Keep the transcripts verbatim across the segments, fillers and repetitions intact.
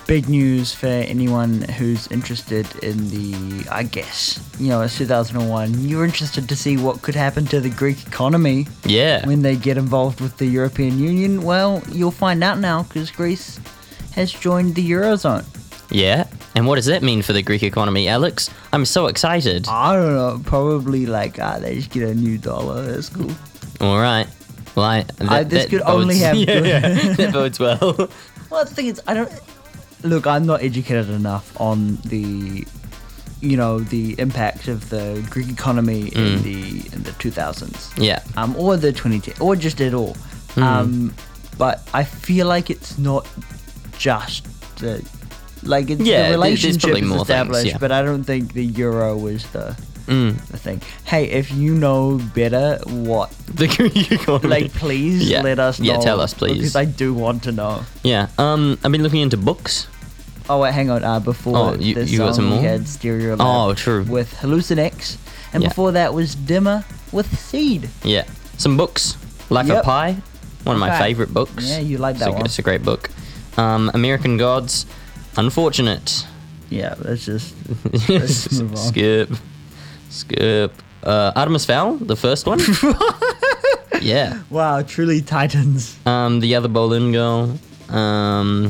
big news for anyone who's interested in the, I guess, you know, it's two thousand one. You're interested to see what could happen to the Greek economy Yeah. when they get involved with the European Union. Well, you'll find out now because Greece has joined the Eurozone. Yeah. And what does that mean for the Greek economy, Alex? I'm so excited. I don't know, probably like, ah, they just get a new dollar. That's cool. All right. Well, I, that, I, this that could bodes, only have yeah, good. yeah, that bodes well. Well, the thing is, I don't look. I'm not educated enough on the, you know, the impact of the Greek economy in Mm. the in the two thousands, Yeah. um, or the twenty ten, or just at all. Mm. Um, but I feel like it's not just the, like it's Yeah, the there- there's relationship probably is more things, established, yeah. but I don't think the euro was the Mm. the thing. Hey, if you know better, what The Greek economy. like please Yeah. let us know. Yeah, tell us, please. because I do want to know. Yeah. Um, I've been looking into books. Oh wait, hang on. Uh, before Oh, you- this you got song, some we more? had Stereo Lab Oh, true. with Hallucinex, and Yeah. before that was Dimmer with Seed. Yeah. Some books. Life Yep. of Pi. One of my Okay. favorite books. Yeah, you like It's that a, one. it's a great book. Um, American Gods. Unfortunate. Yeah, let's just let's move on. Skip. Skip. Uh, Artemis Fowl, the first one. Yeah. Wow, truly titans. Um, the other Bolin girl. Um,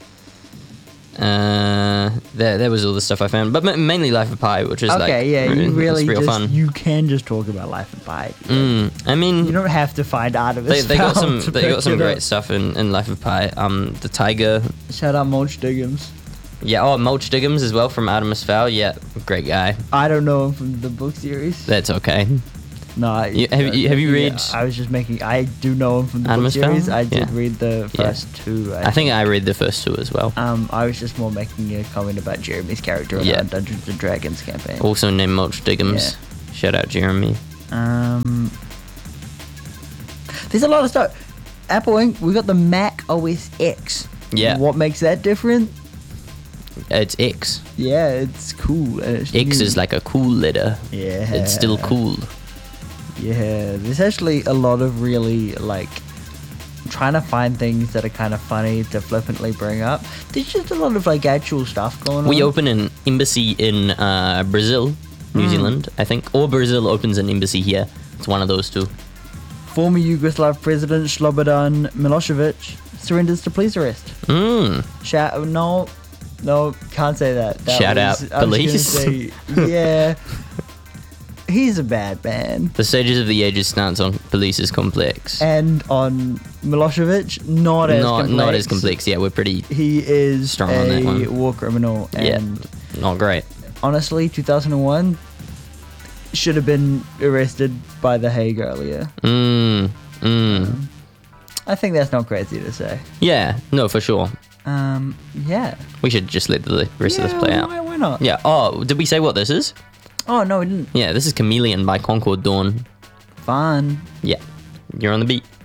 uh, that that was all the stuff I found, but ma- mainly Life of Pi, which is like Okay, yeah, you it's really real just fun. you can just talk about Life of Pi. Mm, I mean, You don't have to find Artemis they, they got Fowl some to they pick got some it great up. stuff in, in Life of Pi. Um, the tiger. Shout out Mulch Diggums. Yeah, oh, Mulch Diggums as well from Artemis Fowl. Yeah, great guy. I don't know him from the book series. That's okay. No, I, You- have you- have you yeah, read I was just making. I do know him from the book Artemis Fowl? series. I did Yeah. read the Yeah. first two. I think I read the first two as well. Um, I was just more making a comment about Jeremy's character in Yeah. our Dungeons and Dragons campaign. Also named Mulch Diggums. Shout out Jeremy. Um, there's a lot of stuff. Apple Incorporated. We got the Mac O S X. Yeah. What makes that different? It's X. Yeah, it's cool. and it's X new. is like a cool letter. Yeah. It's still cool. Yeah, there's actually a lot of really like trying to find things that are kind of funny to flippantly bring up. There's just a lot of like actual stuff going on. We open an embassy in uh, Brazil, New Hmm. Zealand, I think, or Brazil opens an embassy here. It's one of those two. Former Yugoslav President Slobodan Milosevic surrenders to police arrest. Mm. Shout no, no, can't say that. That Shout out I was gonna police. say, yeah, he's a bad man. The Sages of the Ages stance on police is complex. And on Milosevic, not as not complex. not as complex. Yeah, we're pretty. He is Strong a on that one. war criminal, Yeah. and Not great. honestly, two thousand one should have been arrested by The Hague earlier. Mm. Mm. I think that's not crazy to say. Yeah. No, for sure. Um, yeah. We should just let the rest yeah, of this play out. why, why not? Yeah. Oh, did we say what this is? Oh no, we didn't. Yeah, this is Chameleon by Concord Dawn. Fun. Yeah. You're on the beat.